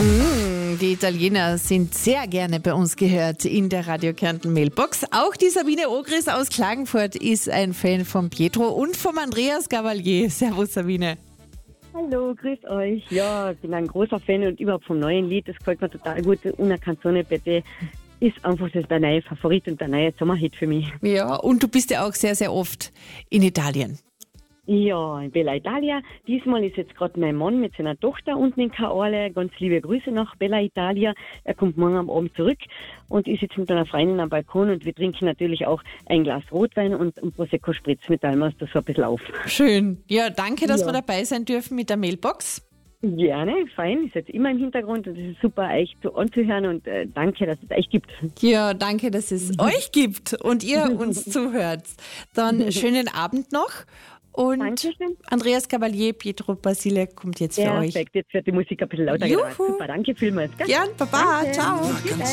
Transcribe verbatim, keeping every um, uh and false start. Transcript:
Mm, die Italiener sind sehr gerne bei uns gehört in der Radio Kärnten Mailbox. Auch die Sabine Ogris aus Klagenfurt ist ein Fan von Pietro und vom Andreas Gabalier. Servus Sabine. Hallo, grüß euch. Ja, ich bin ein großer Fan und überhaupt vom neuen Lied. Das gefällt mir total gut. Una Canzone per te ist einfach das der neue Favorit und der neue Sommerhit für mich. Ja, und du bist ja auch sehr, sehr oft in Italien. Ja, in Bella Italia. Diesmal ist jetzt gerade mein Mann mit seiner Tochter unten in Caorle. Ganz liebe Grüße nach Bella Italia. Er kommt morgen am Abend zurück und ich sitze mit einer Freundin am Balkon und wir trinken natürlich auch ein Glas Rotwein und ein Prosecco Spritz mit allem, was da so ein bisschen auf. Schön. Ja, danke, dass Ja. wir dabei sein dürfen mit der Mailbox. Gerne, fein. Ist jetzt immer im Hintergrund und es ist super, euch zu anzuhören und äh, danke, dass es euch gibt. Ja, danke, dass es euch gibt und ihr uns zuhört. Dann schönen Abend noch. Und Dankeschön. Andreas Gabalier, Pietro Basile kommt jetzt für euch. Perfekt, jetzt wird die Musik ein bisschen lauter. Juhu. Super, danke vielmals. Gell? Gern, Baba, Danke. ciao. Tschüss.